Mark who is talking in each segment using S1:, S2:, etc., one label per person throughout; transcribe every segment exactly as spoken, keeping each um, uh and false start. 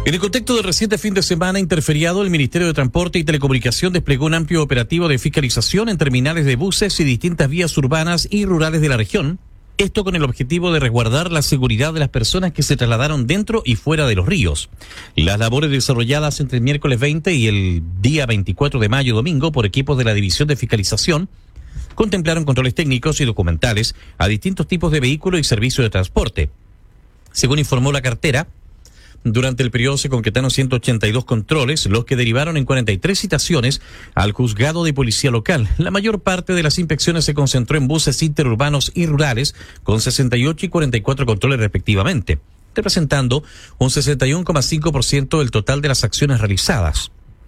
S1: En el contexto del reciente fin de semana interferiado, el Ministerio de Transporte y Telecomunicación desplegó un amplio operativo de fiscalización en terminales de buses y distintas vías urbanas y rurales de la región. Esto con el objetivo de resguardar la seguridad de las personas que se trasladaron dentro y fuera de los ríos. Las labores desarrolladas entre el miércoles veinte y el día veinticuatro de mayo, domingo, por equipos de la División de Fiscalización, contemplaron controles técnicos y documentales a distintos tipos de vehículos y servicios de transporte. Según informó la cartera, durante el periodo se concretaron ciento ochenta y dos controles, los que derivaron en cuarenta y tres citaciones al juzgado de policía local. La mayor parte de las inspecciones se concentró en buses interurbanos y rurales, con sesenta y ocho y cuarenta y cuatro controles respectivamente, representando un sesenta y uno coma cinco por ciento del total de las acciones realizadas.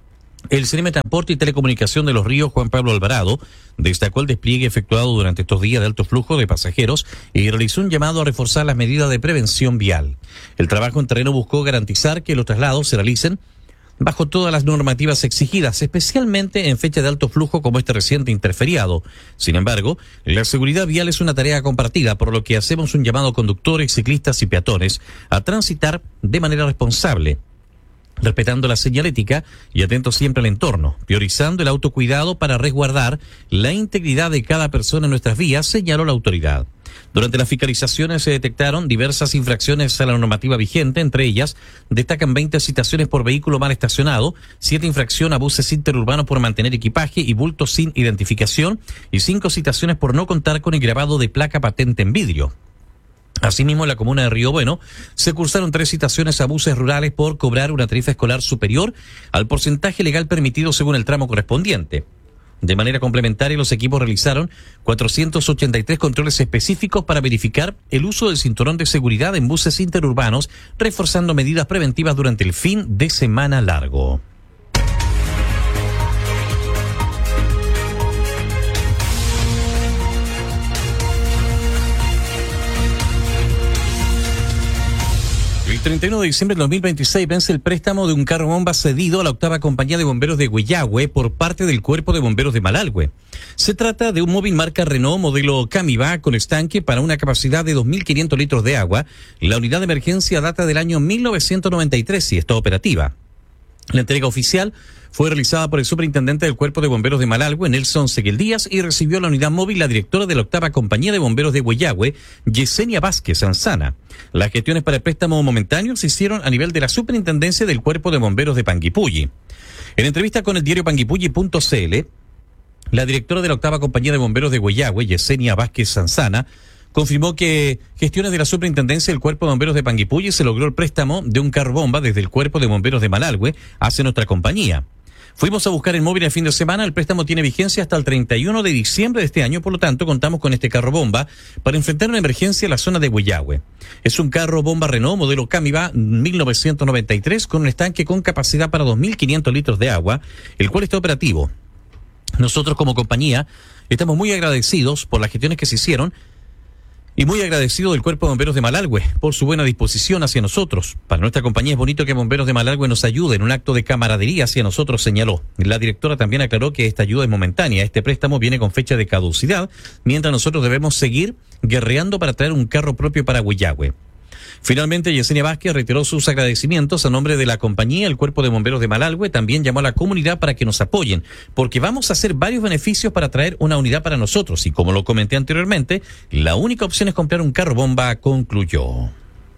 S1: El C N M Transporte y Telecomunicación de Los Ríos, Juan Pablo Alvarado, destacó el despliegue efectuado durante estos días de alto flujo de pasajeros y realizó un llamado a reforzar las medidas de prevención vial. El trabajo en terreno buscó garantizar que los traslados se realicen bajo todas las normativas exigidas, especialmente en fecha de alto flujo como este reciente interferiado. Sin embargo, la seguridad vial es una tarea compartida, por lo que hacemos un llamado a conductores, ciclistas y peatones a transitar de manera responsable, respetando la señalética y atentos siempre al entorno, priorizando el autocuidado para resguardar la integridad de cada persona en nuestras vías, señaló la autoridad. Durante las fiscalizaciones se detectaron diversas infracciones a la normativa vigente, entre ellas destacan veinte citaciones por vehículo mal estacionado, siete infracciones a buses interurbanos por mantener equipaje y bultos sin identificación y cinco citaciones por no contar con el grabado de placa patente en vidrio. Asimismo, en la comuna de Río Bueno se cursaron tres citaciones a buses rurales por cobrar una tarifa escolar superior al porcentaje legal permitido según el tramo correspondiente. De manera complementaria, los equipos realizaron cuatrocientos ochenta y tres controles específicos para verificar el uso del cinturón de seguridad en buses interurbanos, reforzando medidas preventivas durante el fin de semana largo. El treinta y uno de diciembre del dos mil veintiséis vence el préstamo de un carro bomba cedido a la octava compañía de bomberos de Huillahue por parte del Cuerpo de Bomberos de Malalhue. Se trata de un móvil marca Renault modelo Camiva con estanque para una capacidad de dos mil quinientos litros de agua. La unidad de emergencia data del año mil novecientos noventa y tres y está operativa. La entrega oficial fue realizada por el superintendente del Cuerpo de Bomberos de Malalhue, Nelson Seguel Díaz, y recibió la unidad móvil la directora de la octava compañía de bomberos de Huillahue, Yesenia Vázquez Sanzana. Las gestiones para el préstamo momentáneo se hicieron a nivel de la superintendencia del Cuerpo de Bomberos de Panguipulli. En entrevista con el diario panguipulli punto c l, la directora de la octava compañía de bomberos de Huillahue, Yesenia Vázquez Sanzana, confirmó que gestiones de la superintendencia del Cuerpo de Bomberos de Panguipulli se logró el préstamo de un carro bomba desde el Cuerpo de Bomberos de Malalhue hacia nuestra compañía. Fuimos a buscar el móvil el fin de semana, el préstamo tiene vigencia hasta el treinta y uno de diciembre de este año, por lo tanto contamos con este carro bomba para enfrentar una emergencia en la zona de Huillahue. Es un carro bomba Renault modelo Camiva mil novecientos noventa y tres con un estanque con capacidad para dos mil quinientos litros de agua, el cual está operativo. Nosotros como compañía estamos muy agradecidos por las gestiones que se hicieron y muy agradecido del Cuerpo de Bomberos de Malalhue por su buena disposición hacia nosotros. Para nuestra compañía es bonito que Bomberos de Malalhue nos ayude en un acto de camaradería hacia nosotros, señaló. La directora también aclaró que esta ayuda es momentánea. Este préstamo viene con fecha de caducidad, mientras nosotros debemos seguir guerreando para traer un carro propio para Huillahue. Finalmente, Yesenia Vázquez reiteró sus agradecimientos a nombre de la compañía, el Cuerpo de Bomberos de Malalhue. También llamó a la comunidad para que nos apoyen, porque vamos a hacer varios beneficios para traer una unidad para nosotros. Y como lo comenté anteriormente, la única opción es comprar un carro bomba, concluyó.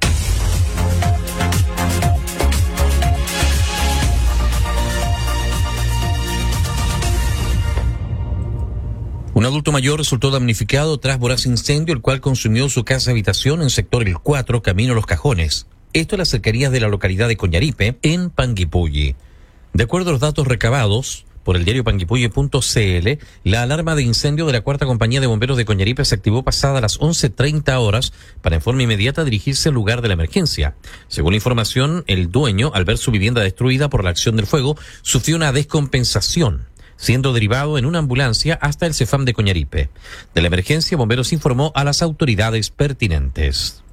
S1: Un adulto mayor resultó damnificado tras voraz incendio, el cual consumió su casa habitación en sector El cuatro, camino Los Cajones. Esto en las cercanías de la localidad de Coñaripe, en Panguipulli. De acuerdo a los datos recabados por el diario panguipulli punto c l, la alarma de incendio de la cuarta compañía de bomberos de Coñaripe se activó pasada las once treinta horas para en forma inmediata dirigirse al lugar de la emergencia. Según la información, el dueño, al ver su vivienda destruida por la acción del fuego, sufrió una descompensación, siendo derivado en una ambulancia hasta el Cefam de Coñaripe. De la emergencia, Bomberos informó a las autoridades pertinentes.